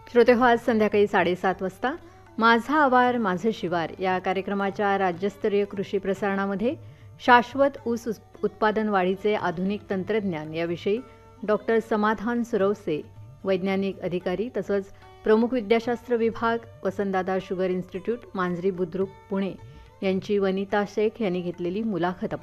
श्रोते हो, आज संध्याकाळी 7:30 वाजता माझा आवार माझं शिवार या कार्यक्रमाच्या राज्यस्तरीय कृषी प्रसारणामध्ये शाश्वत ऊस उत्पादन वाढीचे आधुनिक तंत्रज्ञान याविषयी डॉक्टर समाधान सुरवसे, वैज्ञानिक अधिकारी तसंच प्रमुख विद्याशास्त्र विभाग, वसंतदादा शुगर इन्स्टिट्यूट, मांजरी बुद्रुक, पुणे यांची वनिता शेख यांनी घेतलेली मुलाखत